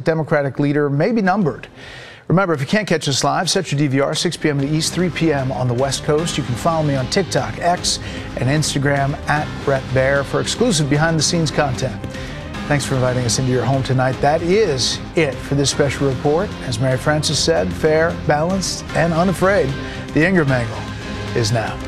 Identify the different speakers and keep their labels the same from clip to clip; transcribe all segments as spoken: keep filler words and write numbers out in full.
Speaker 1: Democratic leader may be numbered. Remember, if you can't catch us live, set your D V R, six p.m. in the East, three p.m. on the West Coast. You can follow me on TikTok, X, and Instagram at Bret Baier for exclusive behind-the-scenes content. Thanks for inviting us into your home tonight. That is it for this special report. As Mary Frances said, fair, balanced, and unafraid. The Ingram Angle is now.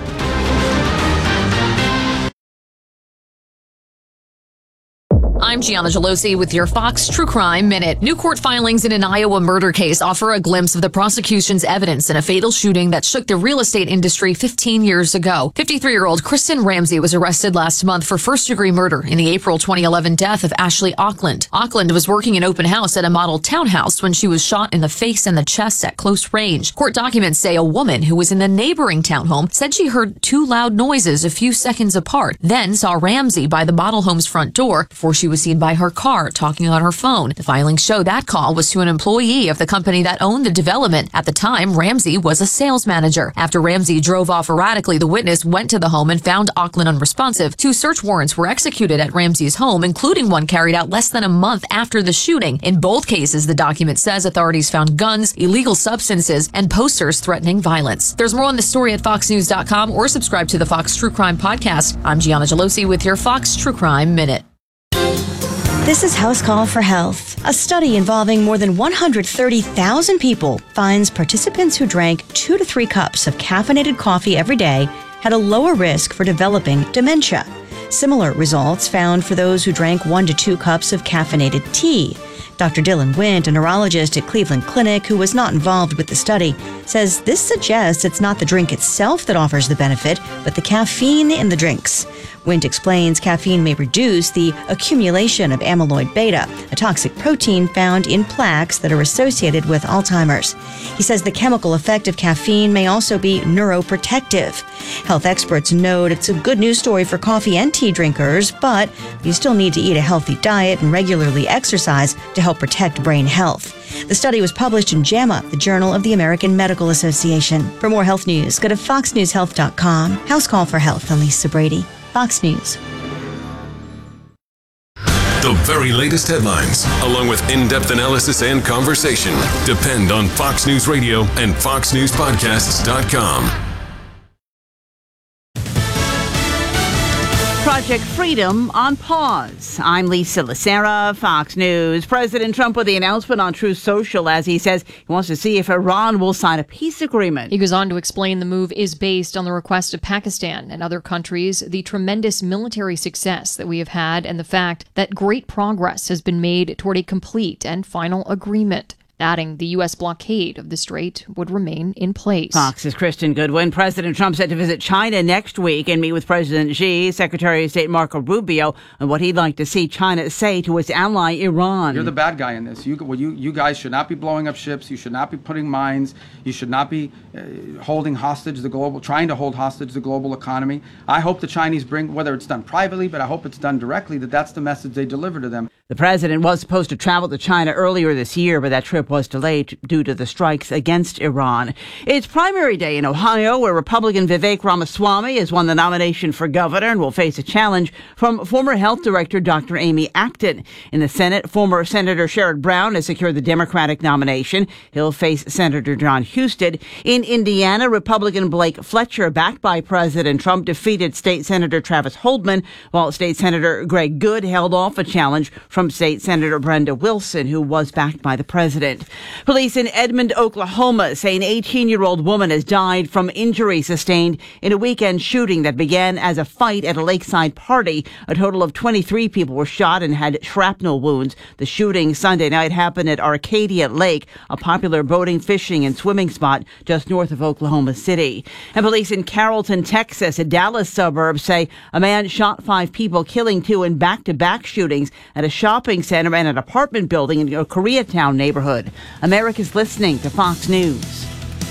Speaker 2: I'm Gianna Gelosi with your Fox True Crime Minute. New court filings in an Iowa murder case offer a glimpse of the prosecution's evidence in a fatal shooting that shook the real estate industry fifteen years ago. fifty-three-year-old Kristen Ramsey was arrested last month for first-degree murder in the April twenty eleven death of Ashley Auckland. Auckland was working an open house at a model townhouse when she was shot in the face and the chest at close range. Court documents say a woman who was in the neighboring townhome said she heard two loud noises a few seconds apart, then saw Ramsey by the model home's front door before she was seen by her car talking on her phone. The filings show that call was to an employee of the company that owned the development. At the time, Ramsey was a sales manager. After Ramsey drove off erratically, the witness went to the home and found Auckland unresponsive. Two search warrants were executed at Ramsey's home, including one carried out less than a month after the shooting. In both cases, the document says authorities found guns, illegal substances, and posters threatening violence. There's more on the story at fox news dot com or subscribe to the Fox True Crime podcast. I'm Gianna Gelosi with your Fox True Crime Minute.
Speaker 3: This is House Call for Health. A study involving more than one hundred thirty thousand people finds participants who drank two to three cups of caffeinated coffee every day had a lower risk for developing dementia. Similar results found for those who drank one to two cups of caffeinated tea. Doctor Dylan Wint, a neurologist at Cleveland Clinic who was not involved with the study, says this suggests it's not the drink itself that offers the benefit, but the caffeine in the drinks. Wint explains caffeine may reduce the accumulation of amyloid beta, a toxic protein found in plaques that are associated with Alzheimer's. He says the chemical effect of caffeine may also be neuroprotective. Health experts note it's a good news story for coffee and tea drinkers, but you still need to eat a healthy diet and regularly exercise to help protect brain health. The study was published in JAMA, the Journal of the American Medical Association. For more health news, go to fox news health dot com. House Call for Health. I'm Lisa Brady. Fox News.
Speaker 4: The very latest headlines, along with in-depth analysis and conversation, depend on Fox News Radio and fox news podcasts dot com.
Speaker 5: Project Freedom on pause. I'm Lisa Lacera, Fox News. President Trump with the announcement on Truth Social as he says he wants to see if Iran will sign a peace agreement.
Speaker 6: He goes on to explain the move is based on the request of Pakistan and other countries, the tremendous military success that we have had, and the fact that great progress has been made toward a complete and final agreement. Adding the U S blockade of the strait would remain in place.
Speaker 5: Fox's Kristen Goodwin. President Trump set to visit China next week and meet with President Xi, Secretary of State Marco Rubio, on what he'd like to see China say to its ally Iran.
Speaker 7: You're the bad guy in this. You, well, you, you guys should not be blowing up ships. You should not be putting mines. You should not be uh, holding hostage the global, trying to hold hostage the global economy. I hope the Chinese bring, whether it's done privately, but I hope it's done directly, that that's the message they deliver to them.
Speaker 5: The president was supposed to travel to China earlier this year, but that trip was delayed due to the strikes against Iran. It's primary day in Ohio, where Republican Vivek Ramaswamy has won the nomination for governor and will face a challenge from former health director Doctor Amy Acton. In the Senate, former Senator Sherrod Brown has secured the Democratic nomination. He'll face Senator John Husted. In Indiana, Republican Blake Fletcher, backed by President Trump, defeated State Senator Travis Holdman, while State Senator Greg Good held off a challenge from State Senator Brenda Wilson, who was backed by the president. Police in Edmond, Oklahoma say an eighteen-year-old woman has died from injuries sustained in a weekend shooting that began as a fight at a lakeside party. A total of twenty-three people were shot and had shrapnel wounds. The shooting Sunday night happened at Arcadia Lake, a popular boating, fishing, and swimming spot just north of Oklahoma City. And police in Carrollton, Texas, a Dallas suburb, say a man shot five people, killing two in back-to-back shootings at a shopping center and an apartment building in a Koreatown neighborhood. America's listening to Fox News.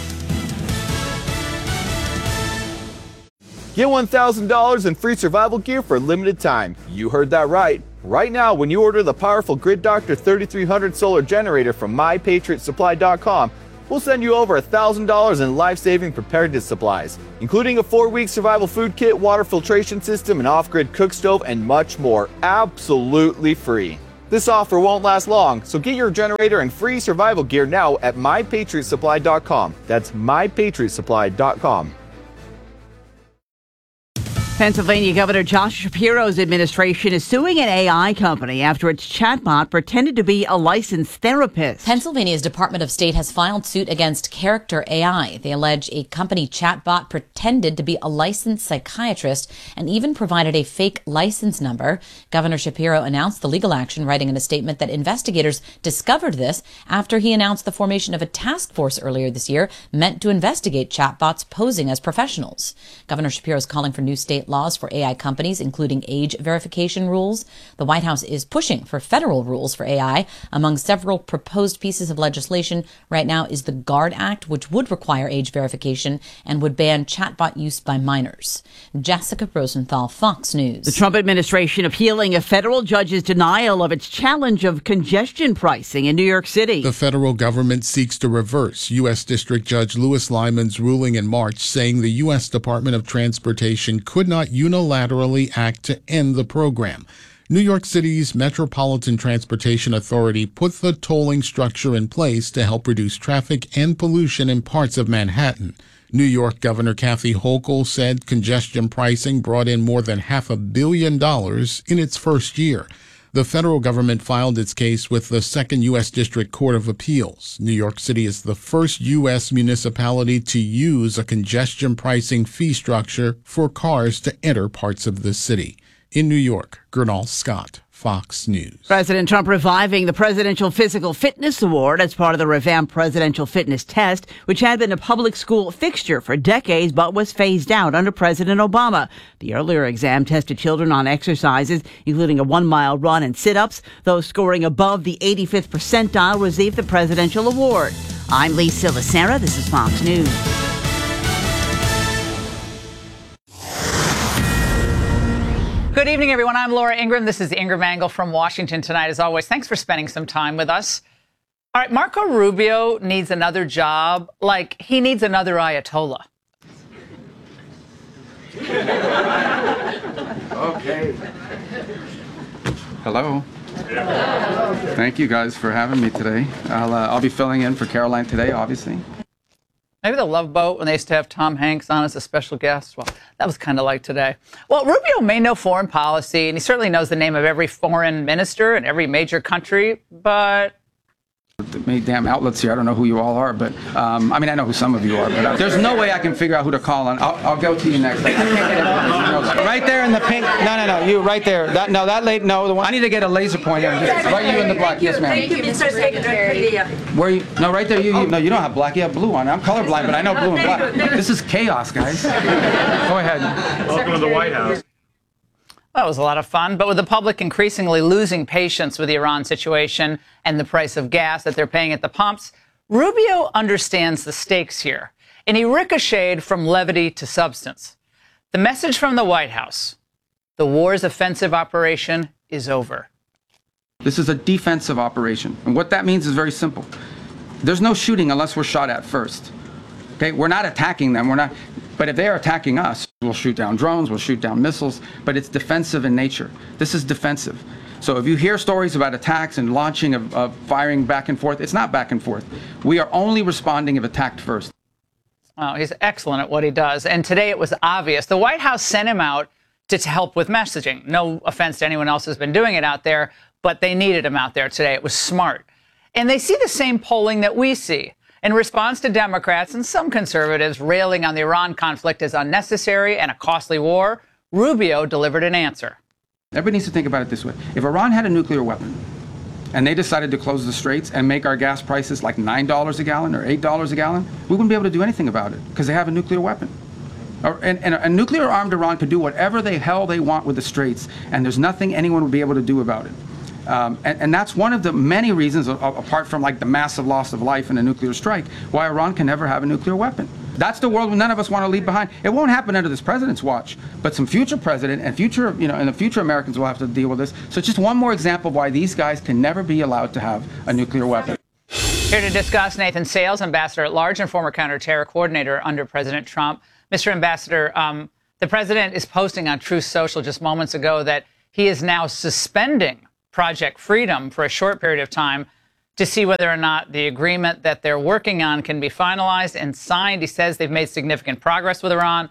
Speaker 8: Get one thousand dollars in free survival gear for a limited time. You heard that right. Right now, when you order the powerful Grid Doctor thirty-three hundred solar generator from my patriot supply dot com, we'll send you over one thousand dollars in life-saving preparedness supplies, including a four-week survival food kit, water filtration system, an off-grid cook stove, and much more, absolutely free. This offer won't last long, so get your generator and free survival gear now at my patriot supply dot com. That's my patriot supply dot com.
Speaker 5: Pennsylvania Governor Josh Shapiro's administration is suing an A I company after its chatbot pretended to be a licensed therapist.
Speaker 9: Pennsylvania's Department of State has filed suit against Character A I. They allege a company chatbot pretended to be a licensed psychiatrist and even provided a fake license number. Governor Shapiro announced the legal action, writing in a statement that investigators discovered this after he announced the formation of a task force earlier this year meant to investigate chatbots posing as professionals. Governor Shapiro is calling for new state laws for A I companies, including age verification rules. The White House is pushing for federal rules for A I. Among several proposed pieces of legislation right now is the GUARD Act, which would require age verification and would ban chatbot use by minors. Jessica Rosenthal, Fox News.
Speaker 5: The Trump administration appealing a federal judge's denial of its challenge of congestion pricing in New York City.
Speaker 10: The federal government seeks to reverse U S. District Judge Louis Lyman's ruling in March, saying the U S. Department of Transportation could not unilaterally act to end the program. New York City's Metropolitan Transportation Authority put the tolling structure in place to help reduce traffic and pollution in parts of Manhattan. New York Governor Kathy Hochul said congestion pricing brought in more than half a billion dollars in its first year. The federal government filed its case with the Second U S. District Court of Appeals. New York City is the first U S municipality to use a congestion pricing fee structure for cars to enter parts of the city. In New York, Gernal Scott, Fox News.
Speaker 5: President Trump reviving the Presidential Physical Fitness Award as part of the revamped presidential fitness test, which had been a public school fixture for decades but was phased out under President Obama. The earlier exam tested children on exercises, including a one-mile run and sit-ups. Those scoring above the eighty-fifth percentile received the presidential award. I'm Lee Silvacera. This is Fox News.
Speaker 11: Good evening, everyone. I'm Laura Ingraham. This is Ingram Angle from Washington tonight. As always, thanks for spending some time with us. All right, Marco Rubio needs another job like he needs another Ayatollah.
Speaker 7: Okay. Hello. Thank you guys for having me today. I'll, uh, I'll be filling in for Caroline today, obviously.
Speaker 11: Maybe the Love Boat, when they used to have Tom Hanks on as a special guest. Well, that was kind of like today. Well, Rubio may know foreign policy, and he certainly knows the name of every foreign minister in every major country, but...
Speaker 7: Many damn outlets here. I don't know who you all are, but um, I mean, I know who some of you are, but uh, there's no way I can figure out who to call on. I'll, I'll go to you next. I can't get everyone. Right there in the pink. No, no, no. You right there. That no, that late. No, the one. I need to get a laser pointer. Right, you in the black. Yes, ma'am.
Speaker 12: Thank you, Mister Secretary.
Speaker 7: Where you? No, right there. You, you. No, you don't have black. You have blue on. I'm colorblind, but I know blue and black. This is chaos, guys. Go ahead.
Speaker 13: Welcome to the White House.
Speaker 11: That was a lot of fun, but with the public increasingly losing patience with the Iran situation and the price of gas that they're paying at the pumps, Rubio understands the stakes here, and he ricocheted from levity to substance. The message from the White House: the war's offensive operation is over.
Speaker 7: This is a defensive operation, and what that means is very simple. There's no shooting unless we're shot at first. Okay, we're not attacking them. We're not. But if they are attacking us, we'll shoot down drones, we'll shoot down missiles, but it's defensive in nature. This is defensive. So if you hear stories about attacks and launching of, of firing back and forth, it's not back and forth. We are only responding if attacked first.
Speaker 11: Well, he's excellent at what he does. And today it was obvious. The White House sent him out to help with messaging. No offense to anyone else who's been doing it out there, but they needed him out there today. It was smart. And they see the same polling that we see. In response to Democrats and some conservatives railing on the Iran conflict as unnecessary and a costly war, Rubio delivered an answer.
Speaker 7: Everybody needs to think about it this way. If Iran had a nuclear weapon and they decided to close the straits and make our gas prices like nine dollars a gallon or eight dollars a gallon, we wouldn't be able to do anything about it because they have a nuclear weapon. And, and a nuclear-armed Iran could do whatever the hell they want with the straits, and there's nothing anyone would be able to do about it. Um, and, and that's one of the many reasons, uh, apart from like the massive loss of life in a nuclear strike, why Iran can never have a nuclear weapon. That's the world none of us want to leave behind. It won't happen under this president's watch, but some future president and future, you know, and the future Americans will have to deal with this. So it's just one more example of why these guys can never be allowed to have a nuclear weapon.
Speaker 11: Here to discuss, Nathan Sales, Ambassador at Large and former counterterror coordinator under President Trump. Mister Ambassador, um, the president is posting on Truth Social just moments ago that he is now suspending Project Freedom for a short period of time to see whether or not the agreement that they're working on can be finalized and signed. He says they've made significant progress with Iran.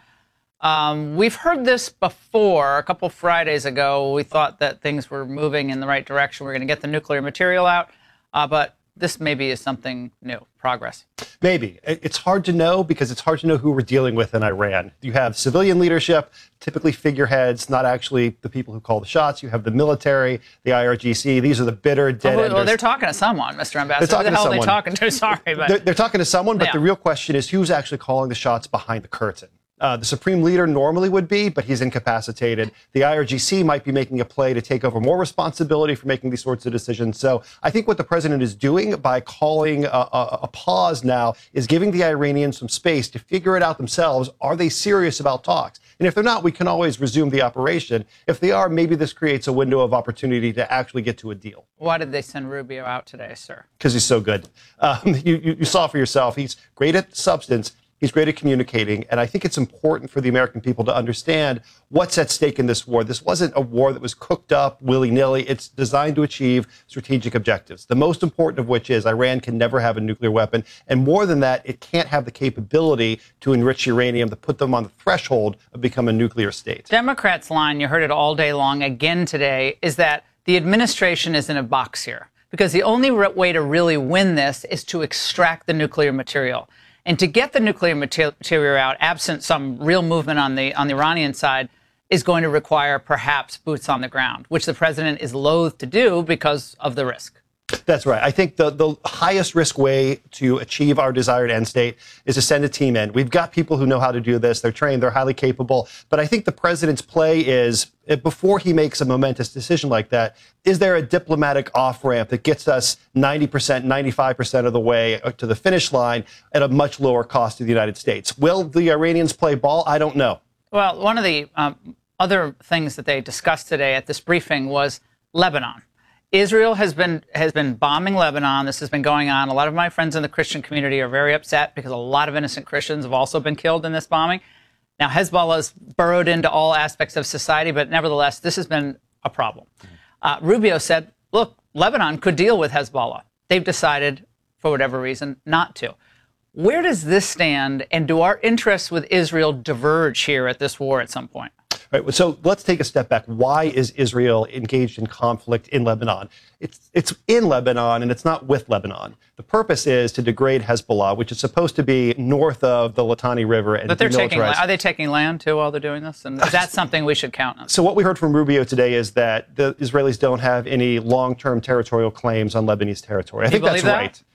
Speaker 11: Um, we've heard this before. A couple Fridays ago, we thought that things were moving in the right direction. We're going to get the nuclear material out, uh, but this maybe is something new, progress.
Speaker 12: Maybe. It's hard to know because it's hard to know who we're dealing with in Iran. You have civilian leadership, typically figureheads, not actually the people who call the shots. You have the military, the I R G C. These are the bitter, dead enders.
Speaker 11: Well, they're talking to someone, Mister Ambassador.
Speaker 12: They're talking
Speaker 11: Who the hell
Speaker 12: to
Speaker 11: are they
Speaker 12: someone.
Speaker 11: talking to? Sorry, but
Speaker 12: They're, they're talking to someone, but
Speaker 11: Yeah.
Speaker 12: the real question is who's actually calling the shots behind the curtain. Uh, the Supreme Leader normally would be, but he's incapacitated. The I R G C might be making a play to take over more responsibility for making these sorts of decisions. So I think what the president is doing by calling a, a, a pause now is giving the Iranians some space to figure it out themselves. Are they serious about talks? And if they're not, we can always resume the operation. If they are, maybe this creates a window of opportunity to actually get to a deal.
Speaker 11: why did they send Rubio out today, sir?
Speaker 12: Because he's so good. Um, you, you, you saw for yourself. He's great at substance. He's great at communicating, and I think it's important for the American people to understand what's at stake in this war. This wasn't a war that was cooked up willy-nilly. It's designed to achieve strategic objectives, the most important of which is Iran can never have a nuclear weapon, and more than that, it can't have the capability to enrich uranium to put them on the threshold of becoming a nuclear state.
Speaker 11: Democrats' line, you heard it all day long again today, is that the administration is in a box here because the only way to really win this is to extract the nuclear material. And to get the nuclear material out, absent some real movement on the on the Iranian side, is going to require perhaps boots on the ground, which the president is loath to do because of the risk.
Speaker 12: That's right. I think the, the highest risk way to achieve our desired end state is to send a team in. We've got people who know how to do this. They're trained. They're highly capable. But I think the president's play is, before he makes a momentous decision like that, is there a diplomatic off-ramp that gets us ninety percent, ninety-five percent of the way to the finish line at a much lower cost to the United States? Will the Iranians play ball? I don't know.
Speaker 11: Well, one of the um, other things that they discussed today at this briefing was Lebanon. Israel has been has been bombing Lebanon. This has been going on. A lot of my friends in the Christian community are very upset because a lot of innocent Christians have also been killed in this bombing. Now, Hezbollah's burrowed into all aspects of society, but nevertheless, this has been a problem. Uh, Rubio said, look, Lebanon could deal with Hezbollah. They've decided, for whatever reason, not to. Where does this stand, and do our interests with Israel diverge here at this war at some point?
Speaker 12: Right, so let's take a step back. Why is Israel engaged in conflict in Lebanon? It's it's in Lebanon, and it's not with Lebanon. The purpose is to degrade Hezbollah, which is supposed to be north of the Litani River and
Speaker 11: But they're taking,
Speaker 12: demilitarize.
Speaker 11: are they taking land, too, while they're doing this? And is that something we should count on?
Speaker 12: So what we heard from Rubio today is that the Israelis don't have any long-term territorial claims on Lebanese territory. I
Speaker 11: Do you
Speaker 12: think that's
Speaker 11: believe that?
Speaker 12: right.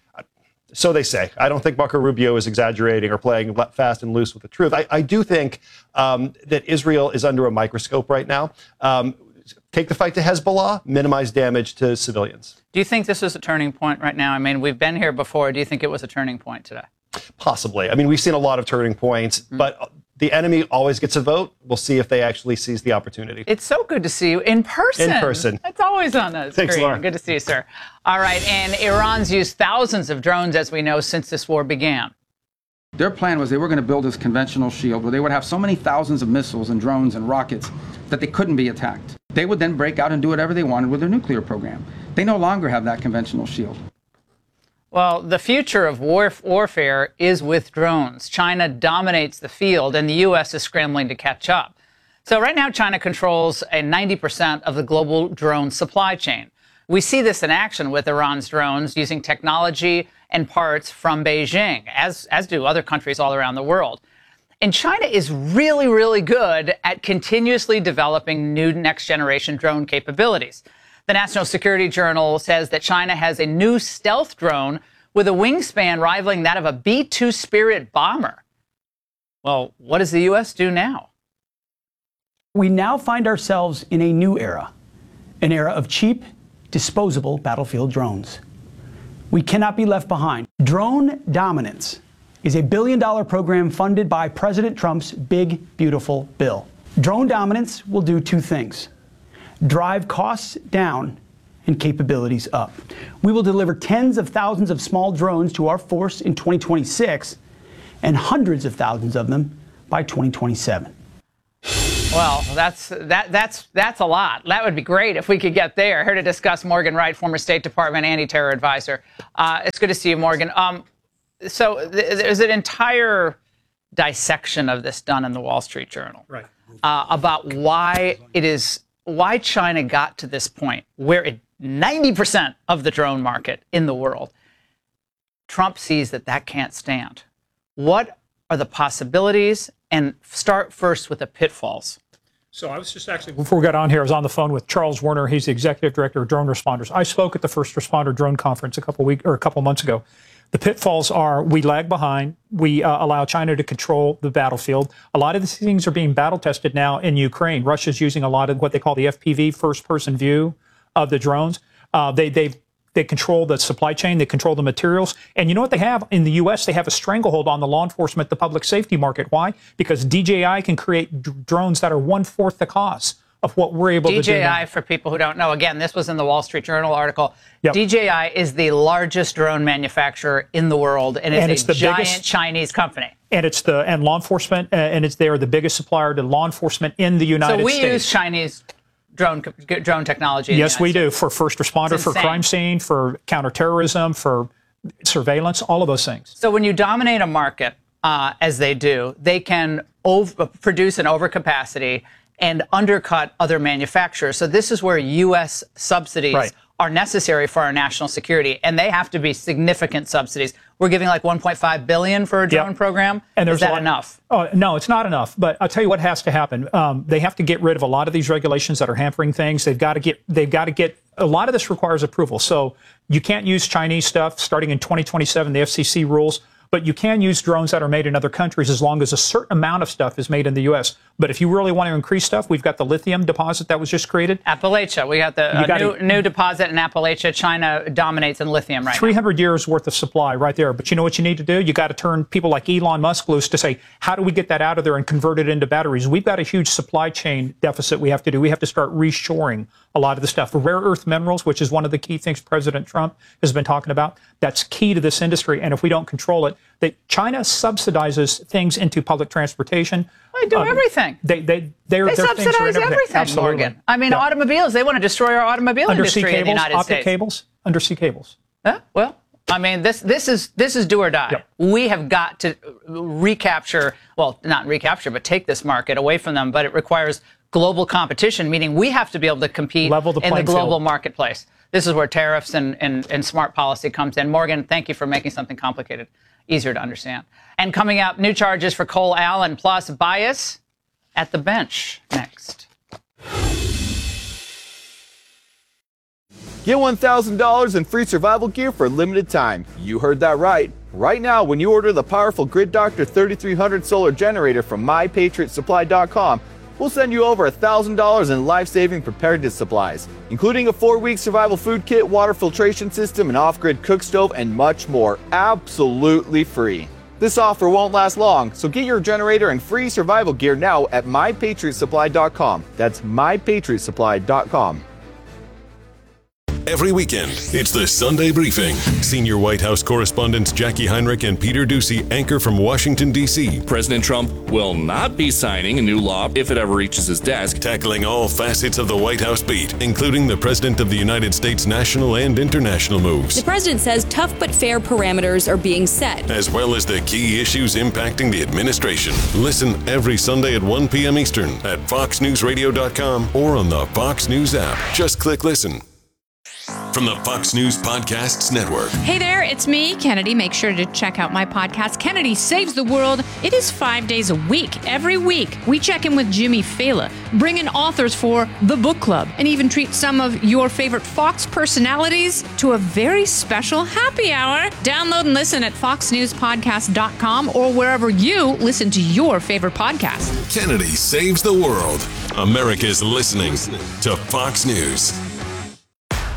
Speaker 12: So they say. I don't think Marco Rubio is exaggerating or playing fast and loose with the truth. I, I do think um, that Israel is under a microscope right now. Um, take the fight to Hezbollah, minimize damage to civilians.
Speaker 11: Do you think this is a turning point right now? I mean, we've been here before. Do you think it was a turning point today?
Speaker 12: Possibly. I mean, we've seen a lot of turning points, mm-hmm. but the enemy always gets a vote. We'll see if they actually seize the opportunity.
Speaker 11: It's so good to see you in person.
Speaker 12: In person.
Speaker 11: It's always on the
Speaker 12: Thanks,
Speaker 11: screen.
Speaker 12: Lauren.
Speaker 11: Good to see you, sir. All right, and Iran's used thousands of drones, as we know, since this war began.
Speaker 7: Their plan was they were going to build this conventional shield where they would have so many thousands of missiles and drones and rockets that they couldn't be attacked. They would then break out and do whatever they wanted with their nuclear program. They no longer have that conventional shield.
Speaker 11: Well, the future of war warfare is with drones. China dominates the field, and the U S is scrambling to catch up. So right now, China controls a ninety percent of the global drone supply chain. We see this in action with Iran's drones using technology and parts from Beijing, as, as do other countries all around the world. And China is really, really good at continuously developing new next-generation drone capabilities. The National Security Journal says that China has a new stealth drone with a wingspan rivaling that of a B two Spirit bomber. Well, what does the U S do now?
Speaker 13: We now find ourselves in a new era, an era of cheap, disposable battlefield drones. We cannot be left behind. Drone Dominance is a billion-dollar program funded by President Trump's Big, Beautiful Bill. Drone Dominance will do two things: drive costs down and capabilities up. We will deliver tens of thousands of small drones to our force in twenty twenty-six and hundreds of thousands of them by twenty twenty-seven.
Speaker 11: Well, that's that that's that's a lot. That would be great if we could get there. Here to discuss, Morgan Wright, former State Department anti-terror advisor. Uh, it's good to see you, Morgan. Um, so th- there's an entire dissection of this done in the Wall Street Journal,
Speaker 14: right?
Speaker 11: Uh, about why it is why China got to this point where it, ninety percent of the drone market in the world. Trump sees that that can't stand. What are the possibilities? And start first with the pitfalls.
Speaker 14: So I was just actually, before we got on here, I was on the phone with Charles Werner. He's the executive director of Drone Responders. I spoke at the First Responder Drone Conference a couple week or a couple months ago. The pitfalls are we lag behind. We uh, allow China to control the battlefield. A lot of these things are being battle tested now in Ukraine. Russia's using a lot of what they call the F P V, first person view of the drones. Uh, they they they control the supply chain. They control the materials. And you know what they have in the U S? They have a stranglehold on the law enforcement, the public safety market. Why? Because D J I can create d- drones that are one fourth the cost of what we're able
Speaker 11: D J I,
Speaker 14: to do. D J I,
Speaker 11: for people who don't know, again, this was in the Wall Street Journal article.
Speaker 14: Yep.
Speaker 11: D J I is the largest drone manufacturer in the world, and it's,
Speaker 14: and it's
Speaker 11: a
Speaker 14: the
Speaker 11: giant
Speaker 14: biggest,
Speaker 11: Chinese company.
Speaker 14: And it's the and law enforcement, uh, and it's they are the biggest supplier to law enforcement in the United States.
Speaker 11: So we
Speaker 14: States.
Speaker 11: use Chinese drone drone technology. In
Speaker 14: yes,
Speaker 11: the
Speaker 14: we
Speaker 11: States.
Speaker 14: do for first responder, for crime scene, for counterterrorism, for surveillance, all of those things.
Speaker 11: So when you dominate a market, uh, as they do, they can over, produce an overcapacity and undercut other manufacturers. So this is where U S subsidies
Speaker 14: right.
Speaker 11: are necessary for our national security, and they have to be significant subsidies. We're giving like one point five billion dollars for a drone
Speaker 14: yep.
Speaker 11: program.
Speaker 14: And there's
Speaker 11: is that
Speaker 14: a lot,
Speaker 11: enough?
Speaker 14: Oh, no, it's not enough. But I'll tell you what has to happen. Um, they have to get rid of a lot of these regulations that are hampering things. They've got to get. They've got to get. A lot of this requires approval. So you can't use Chinese stuff starting in twenty twenty-seven. The F C C rules. But you can use drones that are made in other countries as long as a certain amount of stuff is made in the U S. But if you really want to increase stuff, we've got the lithium deposit that was just created.
Speaker 11: Appalachia. We got the uh,
Speaker 14: got
Speaker 11: new,
Speaker 14: a,
Speaker 11: new deposit in Appalachia. China dominates in lithium right
Speaker 14: three hundred
Speaker 11: now.
Speaker 14: years worth of supply right there. But you know what you need to do? You got to turn people like Elon Musk loose to say, how do we get that out of there and convert it into batteries? We've got a huge supply chain deficit we have to do. We have to start reshoring a lot of the stuff. Rare earth minerals, which is one of the key things President Trump has been talking about, that's key to this industry. And if we don't control it, that China subsidizes things into public transportation.
Speaker 11: They do
Speaker 14: um,
Speaker 11: everything.
Speaker 14: They they they're,
Speaker 11: they
Speaker 14: their
Speaker 11: subsidize
Speaker 14: things are
Speaker 11: everything,
Speaker 14: Absolutely.
Speaker 11: Morgan. I mean,
Speaker 14: yeah.
Speaker 11: automobiles. They want to destroy our automobile
Speaker 14: undersea
Speaker 11: industry
Speaker 14: cables,
Speaker 11: in the United
Speaker 14: optic
Speaker 11: States.
Speaker 14: cables, undersea cables.
Speaker 11: Yeah, well, I mean, this this is this is do or die.
Speaker 14: Yep.
Speaker 11: We have got to recapture, well, not recapture, but take this market away from them. But it requires global competition, meaning we have to be able to compete
Speaker 14: Level the
Speaker 11: in the global
Speaker 14: field.
Speaker 11: marketplace. This is where tariffs and, and, and smart policy comes in. Morgan, thank you for making something complicated easier to understand. And coming up, new charges for Cole Allen, plus bias at the bench next.
Speaker 8: Get one thousand dollars in free survival gear for a limited time. You heard that right. Right now, when you order the powerful Grid Doctor thirty-three hundred solar generator from my patriot supply dot com, we'll send you over one thousand dollars in life-saving preparedness supplies, including a four-week survival food kit, water filtration system, an off-grid cook stove, and much more, absolutely free. This offer won't last long, so get your generator and free survival gear now at my patriot supply dot com. That's my patriot supply dot com.
Speaker 4: Every weekend, it's the Sunday Briefing. Senior White House correspondents Jackie Heinrich and Peter Doocy anchor from Washington, D C
Speaker 15: President Trump will not be signing a new law if it ever reaches his desk.
Speaker 4: Tackling all facets of the White House beat, including the President of the United States' national and international moves.
Speaker 16: The president says tough but fair parameters are being set,
Speaker 4: as well as the key issues impacting the administration. Listen every Sunday at one p.m. Eastern at fox news radio dot com or on the Fox News app. Just click listen. From the Fox News Podcasts Network.
Speaker 17: Hey there, it's me, Kennedy. Make sure to check out my podcast, Kennedy Saves the World. It is five days a week. Every week, we check in with Jimmy Fallon, bring in authors for the book club, and even treat some of your favorite Fox personalities to a very special happy hour. Download and listen at fox news podcast dot com or wherever you listen to your favorite podcast.
Speaker 4: Kennedy Saves the World. America's listening to Fox News.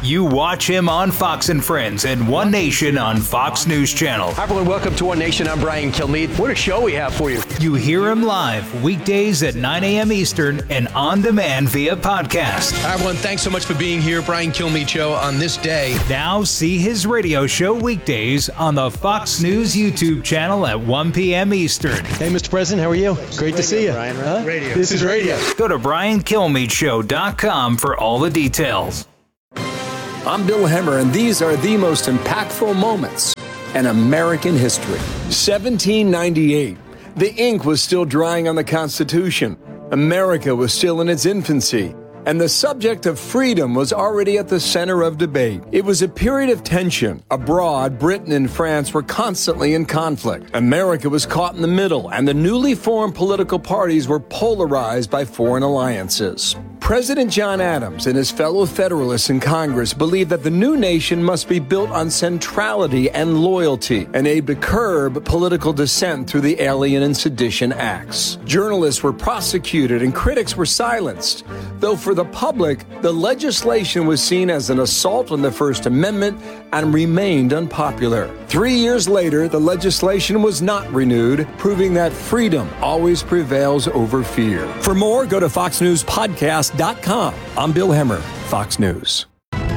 Speaker 18: You watch him on Fox and Friends and One Nation on Fox News Channel.
Speaker 19: Hi, everyone. Welcome to One Nation. I'm Brian Kilmeade. What a show we have for you.
Speaker 18: You hear him live weekdays at nine a.m. Eastern and on demand via podcast.
Speaker 19: Hi, everyone. Thanks so much for being here. Brian Kilmeade Show on this day.
Speaker 18: Now see his radio show weekdays on the Fox News YouTube channel at one p.m. Eastern.
Speaker 19: Hey, Mister President, how are you? Great to see you.
Speaker 20: Brian, right?
Speaker 19: Huh?
Speaker 20: Radio.
Speaker 19: This is radio.
Speaker 18: Go to brian kilmeade show dot com for all the details.
Speaker 21: I'm Bill Hemmer, and these are the most impactful moments in American history. seventeen ninety-eight. The ink was still drying on the Constitution. America was still in its infancy. And the subject of freedom was already at the center of debate. It was a period of tension. Abroad, Britain and France were constantly in conflict. America was caught in the middle, and the newly formed political parties were polarized by foreign alliances. President John Adams and his fellow Federalists in Congress believed that the new nation must be built on centrality and loyalty and aimed to curb political dissent through the Alien and Sedition Acts. Journalists were prosecuted and critics were silenced, though for the public, the legislation was seen as an assault on the First Amendment and remained unpopular. Three years later, the legislation was not renewed, proving that freedom always prevails over fear. For more, go to fox news podcast dot com. I'm Bill Hemmer, Fox News.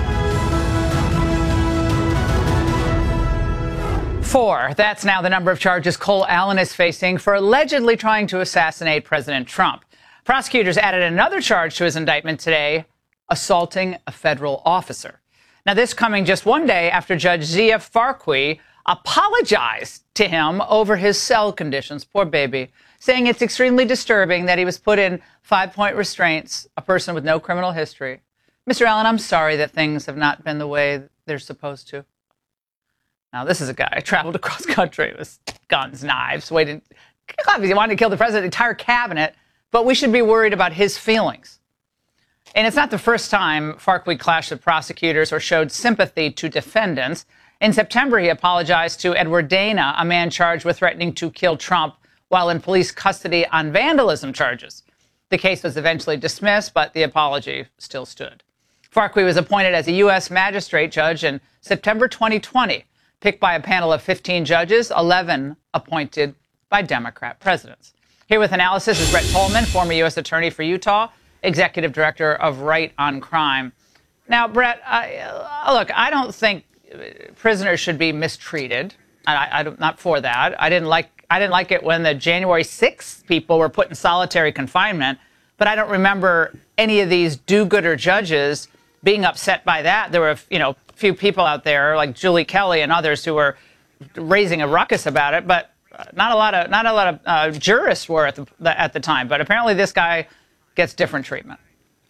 Speaker 11: Four. That's now the number of charges Cole Allen is facing for allegedly trying to assassinate President Trump. Prosecutors added another charge to his indictment today, assaulting a federal officer. Now, this coming just one day after Judge Zia Farqui apologized to him over his cell conditions, poor baby, saying it's extremely disturbing that he was put in five-point restraints, a person with no criminal history. Mister Allen, I'm sorry that things have not been the way they're supposed to. Now, this is a guy who traveled across country with guns, knives, waiting. Obviously, he wanted to kill the president, the entire cabinet, but we should be worried about his feelings. And it's not the first time Farqui clashed with prosecutors or showed sympathy to defendants. In September, he apologized to Edward Dana, a man charged with threatening to kill Trump while in police custody on vandalism charges. The case was eventually dismissed, but the apology still stood. Farqui was appointed as a U S magistrate judge in September twenty twenty, picked by a panel of fifteen judges, eleven appointed by Democrat presidents. Here with analysis is Brett Tolman, former U S attorney for Utah, executive director of Right on Crime. Now, Brett, I, look, I don't think prisoners should be mistreated. I, I'm not for that. I didn't like I didn't like it when the January sixth people were put in solitary confinement, but I don't remember any of these do-gooder judges being upset by that. There were, you know, a few people out there like Julie Kelly and others who were raising a ruckus about it, but not a lot of not a lot of uh, jurists were at the at the time. But apparently, this guy gets different treatment.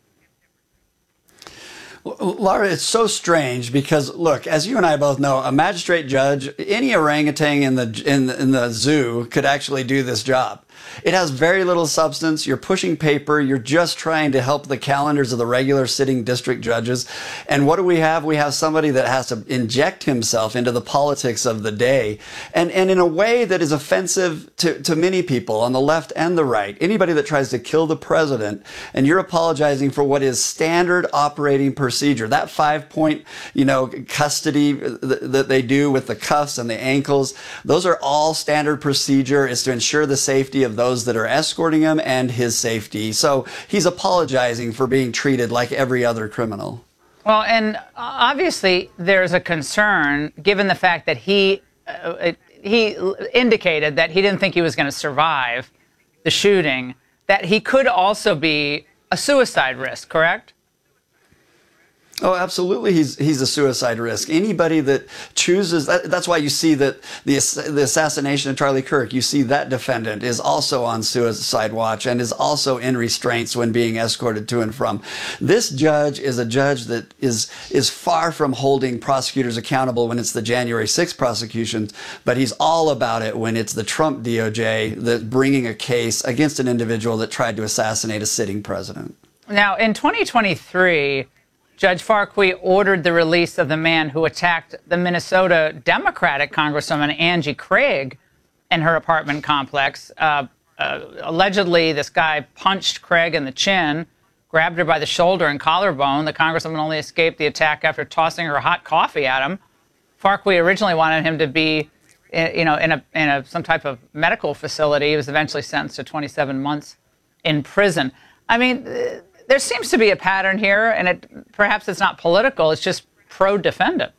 Speaker 22: Laura, it's so strange because, look, as you and I both know, a magistrate judge, any orangutan in the in the, in the zoo could actually do this job. It has very little substance. You're pushing paper. You're just trying to help the calendars of the regular sitting district judges. And what do we have? We have somebody that has to inject himself into the politics of the day. And, and in a way that is offensive to, to many people on the left and the right. Anybody that tries to kill the president, and you're apologizing for what is standard operating procedure. That five-point, you know, custody that they do with the cuffs and the ankles, those are all standard procedure. Is to ensure the safety of those that are escorting him and his safety. So he's apologizing for being treated like every other criminal.
Speaker 11: Well, and obviously there's a concern given the fact that he uh, he indicated that he didn't think he was going to survive the shooting, that he could also be a suicide risk, correct?
Speaker 22: Oh, absolutely. He's he's a suicide risk. Anybody that chooses that, that's why you see that the the assassination of Charlie Kirk, you see that defendant is also on suicide watch and is also in restraints when being escorted to and from. This judge is a judge that is is far from holding prosecutors accountable when it's the January sixth prosecutions, but he's all about it when it's the Trump D O J that's bringing a case against an individual that tried to assassinate a sitting president.
Speaker 11: Now, in twenty twenty-three, Judge Farqui ordered the release of the man who attacked the Minnesota Democratic Congresswoman Angie Craig in her apartment complex. Uh, uh, allegedly, this guy punched Craig in the chin, grabbed her by the shoulder and collarbone. The congresswoman only escaped the attack after tossing her hot coffee at him. Farqui originally wanted him to be, you know, in a in a some type of medical facility. He was eventually sentenced to twenty-seven months in prison. I mean, there seems to be a pattern here, and it perhaps it's not political. It's just pro-defendant.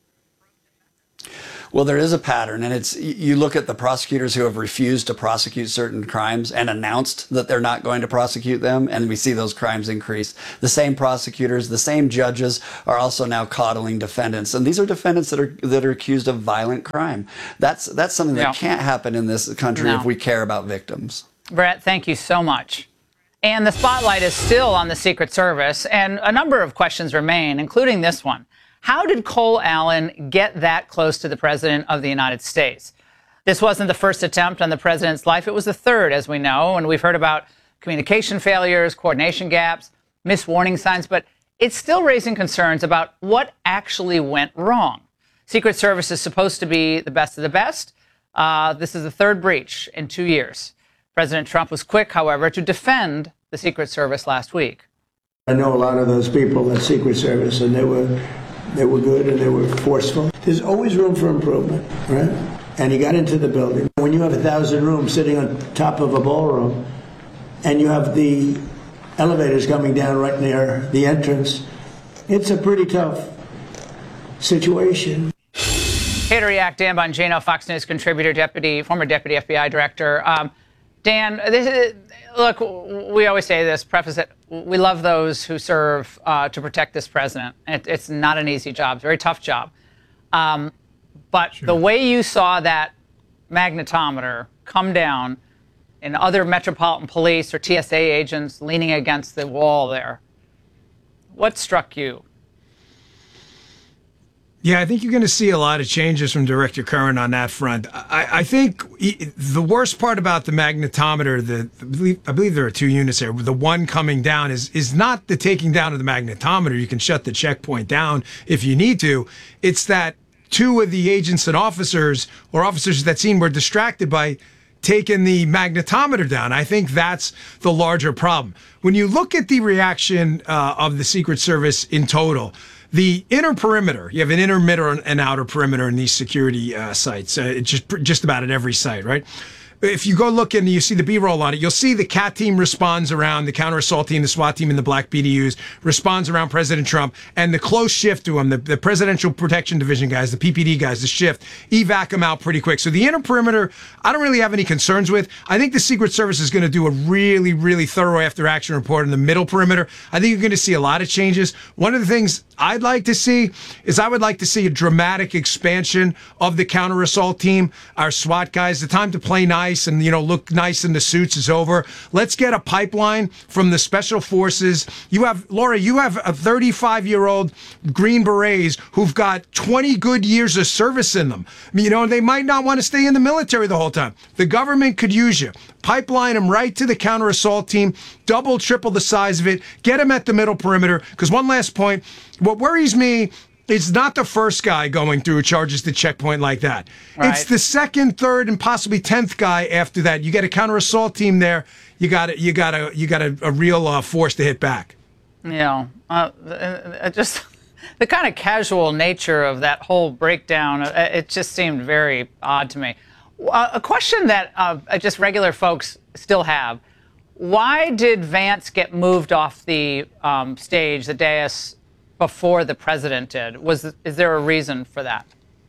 Speaker 22: Well, there is a pattern, and it's you look at the prosecutors who have refused to prosecute certain crimes and announced that they're not going to prosecute them, and we see those crimes increase. The same prosecutors, the same judges are also now coddling defendants, and these are defendants that are that are accused of violent crime. That's that's something that yeah. can't happen in this country no. if we care about victims.
Speaker 11: Brett, thank you so much. And the spotlight is still on the Secret Service, and a number of questions remain, including this one. How did Cole Allen get that close to the President of the United States? This wasn't the first attempt on the President's life. It was the third, as we know, and we've heard about communication failures, coordination gaps, missed warning signs, but it's still raising concerns about what actually went wrong. Secret Service is supposed to be the best of the best. Uh, this is the third breach in two years. President Trump was quick, however, to defend the Secret Service last week.
Speaker 1: I know a lot of those people at Secret Service, and they were they were good and they were forceful. There's always room for improvement, right? And he got into the building. When you have a thousand rooms sitting on top of a ballroom, and you have the elevators coming down right near the entrance, it's a pretty tough situation.
Speaker 11: Here to react, Dan Bongino, Fox News contributor, deputy, former deputy F B I director. Um, Dan, this is, look, we always say this, preface it, we love those who serve uh, to protect this president. It, it's not an easy job, it's a very tough job. Um, but sure. The way you saw that magnetometer come down and other Metropolitan Police or T S A agents leaning against the wall there, what struck you?
Speaker 20: Yeah, I think you're going to see a lot of changes from Director Curran on that front. I, I think the worst part about the magnetometer, the, I, believe, I believe there are two units there, the one coming down is, is not the taking down of the magnetometer. You can shut the checkpoint down if you need to. It's that two of the agents and officers or officers at that scene were distracted by taking the magnetometer down. I think that's the larger problem. When you look at the reaction uh, of the Secret Service in total, the inner perimeter, you have an inner, middle, and outer perimeter in these security uh, sites. Uh, it's just just about at every site, right? If you go look and you see the B-roll on it, you'll see the CAT team responds around, the counter-assault team, the SWAT team, and the black B D Us responds around President Trump, and the close shift to him, the, the Presidential Protection Division guys, the P P D guys, the shift, evac them out pretty quick. So the inner perimeter, I don't really have any concerns with. I think the Secret Service is going to do a really, really thorough after-action report in the middle perimeter. I think you're going to see a lot of changes. One of the things I'd like to see is I would like to see a dramatic expansion of the counter-assault team, our SWAT guys. The time to play nice and, you know, look nice in the suits is over. Let's get a pipeline from the special forces. You have, Laura, you have a thirty-five-year-old Green Berets who've got twenty good years of service in them. You know, they might not want to stay in the military the whole time. The government could use you. Pipeline them right to the counter-assault team, double, triple the size of it, get them at the middle perimeter. Because one last point, what worries me it's not the first guy going through who charges the checkpoint like that. Right. It's the second, third, and possibly tenth guy after that. You get a counter-assault team there. You got you got a you got a, a real uh, force to hit back.
Speaker 11: Yeah, uh, just the kind of casual nature of that whole breakdown. It just seemed very odd to me. Uh, a question that uh, just regular folks still have: why did Vance get moved off the um, stage, the dais, before the president did? Was is there a reason for that?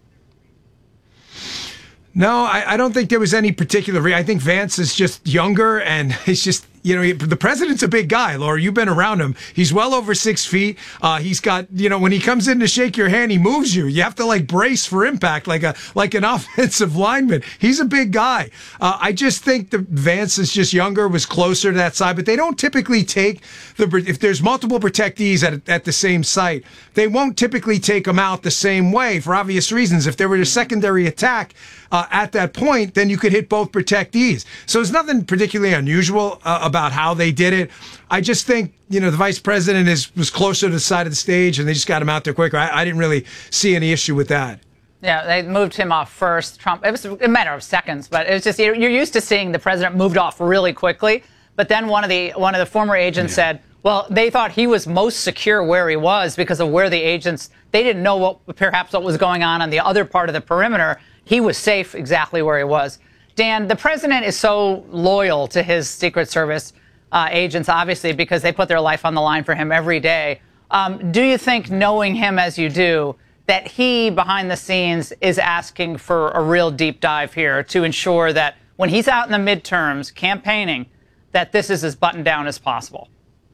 Speaker 20: No, I, I don't think there was any particular reason. I think Vance is just younger, and he's just, you know, he, the president's a big guy, Laura. You've been around him. He's well over six feet. Uh, he's got, you know, when he comes in to shake your hand, he moves you. You have to like brace for impact, like a like an offensive lineman. He's a big guy. Uh, I just think the Vance is just younger, was closer to that side, but they don't typically take the if there's multiple protectees at at the same site, they won't typically take them out the same way for obvious reasons. If there were a secondary attack uh, at that point, then you could hit both protectees. So there's nothing particularly unusual uh, about how they did it. I just think, you know, the vice president is was closer to the side of the stage, and they just got him out there quicker. I, I didn't really see any issue with that.
Speaker 11: Yeah, they moved him off first. Trump. It was a matter of seconds, but it was just you're used to seeing the president moved off really quickly. But then one of the one of the former agents yeah. said, Well, they thought he was most secure where he was because of where the agents, they didn't know what perhaps what was going on on the other part of the perimeter. He was safe exactly where he was. Dan, the president is so loyal to his Secret Service uh, agents, obviously, because they put their life on the line for him every day. Um, do you think, knowing him as you do, that he, behind the scenes, is asking for a real deep dive here to ensure that when he's out in the midterms campaigning, that this is as buttoned down as possible?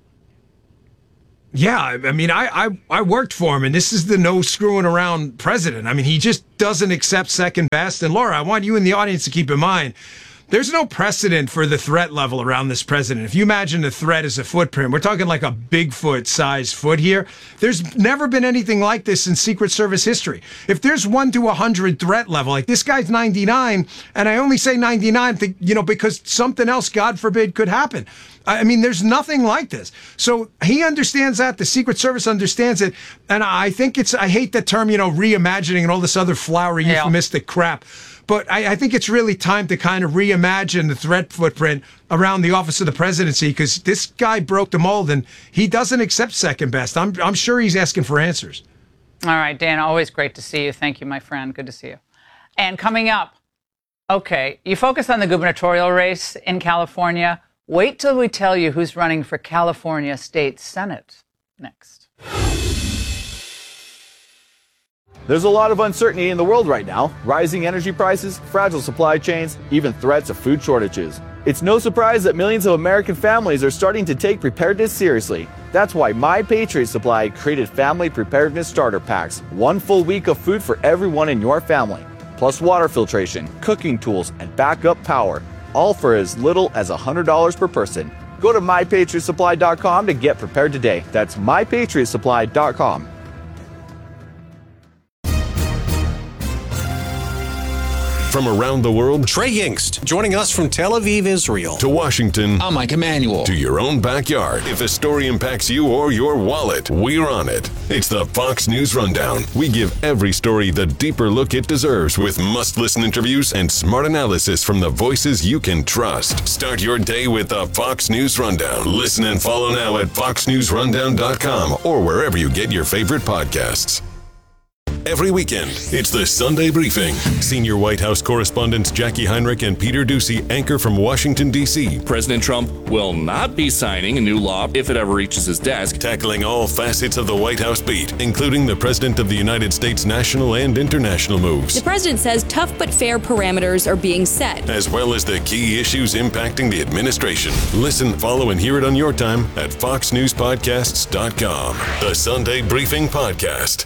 Speaker 20: Yeah, I mean, I, I I worked for him, and this is the no screwing around president. I mean, he just doesn't accept second best. And Laura, I want you in the audience to keep in mind, there's no precedent for the threat level around this president. If you imagine the threat as a footprint, we're talking like a Bigfoot-sized foot here. There's never been anything like this in Secret Service history. If there's one to one hundred threat level, like this guy's ninety-nine, and I only say ninety-nine, you know, because something else, God forbid, could happen. I mean, there's nothing like this. So he understands that. The Secret Service understands it. And I think it's, I hate the term, you know, reimagining and all this other flowery, yeah. euphemistic crap. But I, I think it's really time to kind of reimagine the threat footprint around the office of the presidency, because this guy broke the mold and he doesn't accept second best. I'm, I'm sure he's asking for answers.
Speaker 11: All right, Dan, always great to see you. Thank you, my friend. Good to see you. And coming up, okay, you focus on the gubernatorial race in California. Wait till we tell you who's running for California State Senate next.
Speaker 8: There's a lot of uncertainty in the world right now. Rising energy prices, fragile supply chains, even threats of food shortages. It's no surprise that millions of American families are starting to take preparedness seriously. That's why My Patriot Supply created Family Preparedness Starter Packs. One full week of food for everyone in your family. Plus water filtration, cooking tools, and backup power. All for as little as one hundred dollars per person. Go to my patriot supply dot com to get prepared today. That's my patriot supply dot com.
Speaker 4: From around the world,
Speaker 2: Trey Yingst, joining us from Tel Aviv, Israel.
Speaker 4: To Washington,
Speaker 2: I'm Mike Emanuel.
Speaker 4: To your own backyard. If a story impacts you or your wallet, we're on it. It's the Fox News Rundown. We give every story the deeper look it deserves, with must-listen interviews and smart analysis from the voices you can trust. Start your day with the Fox News Rundown. Listen and follow now at fox news rundown dot com or wherever you get your favorite podcasts. Every weekend, it's the Sunday Briefing. Senior White House correspondents Jackie Heinrich and Peter Doocy anchor from Washington, D C
Speaker 15: President Trump will not be signing a new law if it ever reaches his desk.
Speaker 4: Tackling all facets of the White House beat, including the President of the United States' national and international moves.
Speaker 16: The president says tough but fair parameters are being set,
Speaker 4: as well as the key issues impacting the administration. Listen, follow, and hear it on your time at fox news podcasts dot com. The Sunday Briefing Podcast.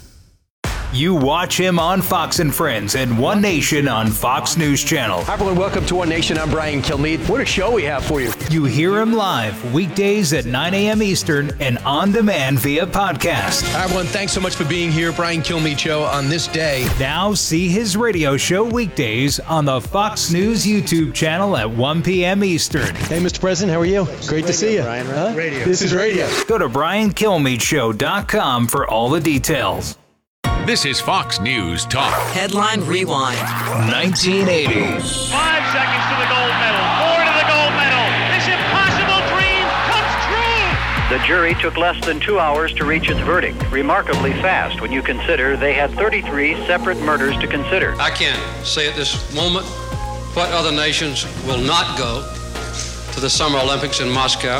Speaker 18: You watch him on Fox and Friends and One Nation on Fox News Channel.
Speaker 3: Hi, everyone. Welcome to One Nation. I'm Brian Kilmeade. What a show we have for you.
Speaker 18: You hear him live weekdays at nine a.m. Eastern and on demand via podcast.
Speaker 19: Hi, everyone. Thanks so much for being here. Brian Kilmeade Show on this day.
Speaker 18: Now see his radio show weekdays on the Fox News YouTube channel at one p.m. Eastern.
Speaker 3: Hey, Mister President. How are you? Great radio, to see you.
Speaker 19: Brian, right?
Speaker 3: Huh?
Speaker 19: Radio.
Speaker 3: This is radio.
Speaker 18: Go to brian kilmeade show dot com for all the details.
Speaker 23: This is Fox News Talk.
Speaker 24: Headline Rewind.
Speaker 18: nineteen eighty.
Speaker 25: Five seconds to the gold medal. Four to the gold medal. This impossible dream comes true.
Speaker 26: The jury took less than two hours to reach its verdict. Remarkably fast when you consider they had thirty-three separate murders to consider.
Speaker 27: I can say at this moment what other nations will not go to the Summer Olympics in Moscow.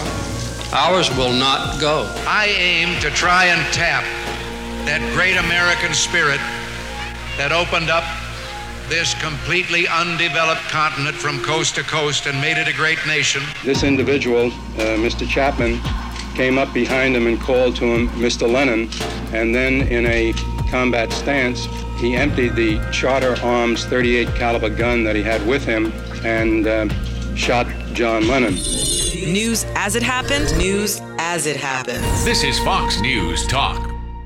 Speaker 27: Ours will not go.
Speaker 28: I aim to try and tap that great American spirit that opened up this completely undeveloped continent from coast to coast and made it a great nation.
Speaker 29: This individual, uh, Mister Chapman, came up behind him and called to him, Mister Lennon, and then in a combat stance, he emptied the Charter Arms thirty-eight caliber gun that he had with him and uh, shot John Lennon.
Speaker 24: News as it happened, news as it happens.
Speaker 23: This is Fox News Talk.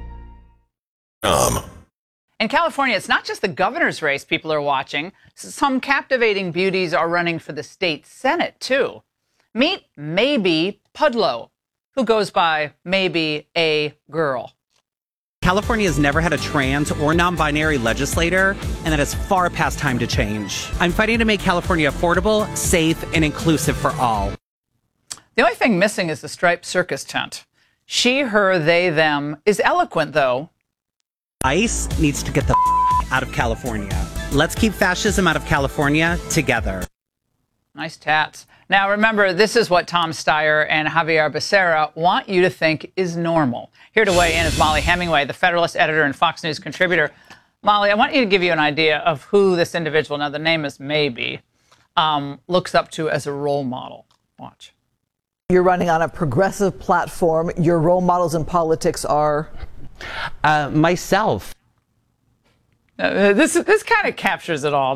Speaker 4: Um.
Speaker 11: In California, it's not just the governor's race people are watching. Some captivating beauties are running for the state Senate, too. Meet Maybe Pudlow, who goes by Maybe a Girl.
Speaker 30: California has never had a trans or non-binary legislator, and that is far past time to change. I'm fighting to make California affordable, safe, and inclusive for all.
Speaker 11: The only thing missing is the striped circus tent. She, her, they, them is eloquent, though.
Speaker 30: ICE needs to get the out of California. Let's keep fascism out of California together.
Speaker 11: Nice tats. Now, remember, this is what Tom Steyer and Javier Becerra want you to think is normal. Here to weigh in is Molly Hemingway, the Federalist editor and Fox News contributor. Molly, I want you to give you an idea of who this individual, now the name is maybe, um, looks up to as a role model. Watch.
Speaker 5: You're running on a progressive platform. Your role models in politics are?
Speaker 30: Uh, myself.
Speaker 11: Uh, this this kind of captures it all.